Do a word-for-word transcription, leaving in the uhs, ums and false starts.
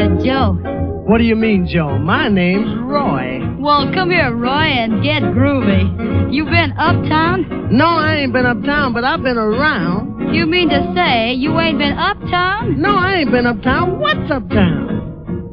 here, Joe. What do you mean, Joe? My name's Roy. Well, come here, Roy, and get groovy. You been uptown? No, I ain't been uptown, but I've been around. You mean to say you ain't been uptown? No, I ain't been uptown. What's uptown?